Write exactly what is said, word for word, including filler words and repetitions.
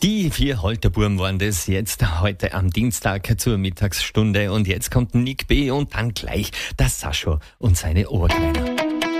Die vier Holterbuben waren das jetzt heute am Dienstag zur Mittagsstunde. Und jetzt kommt Nick B. und dann gleich der Sascho und seine Ohrkleiner.